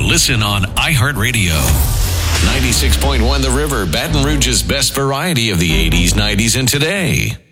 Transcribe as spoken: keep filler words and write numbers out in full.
listen on iHeartRadio. ninety-six point one The River, Baton Rouge's best variety of the eighties, nineties, and today.